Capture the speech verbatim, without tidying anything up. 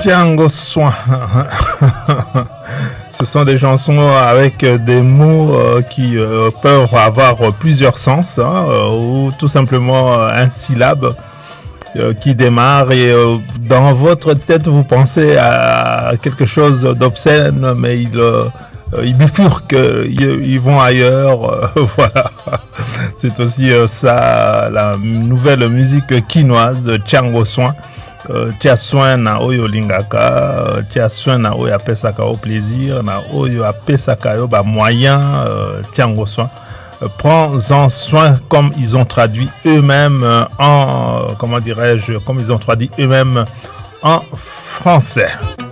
Tiango soin. Ce sont des chansons avec des mots euh, qui euh, peuvent avoir plusieurs sens, hein, euh, ou tout simplement euh, un syllabe euh, qui démarre et euh, dans votre tête vous pensez à quelque chose d'obscène, mais il, euh, il bifurque, ils, ils vont ailleurs. Euh, voilà, c'est aussi euh, ça la nouvelle musique quinoise, Tiango soin. Tia soin na oyo lingaka, tia soin na oyo apesaka au plaisir, na oyo apesaka yo ba moyen, tiango soin. Prends-en soin, comme ils ont traduit eux-mêmes en, comment dirais-je, comme ils ont traduit eux-mêmes en français.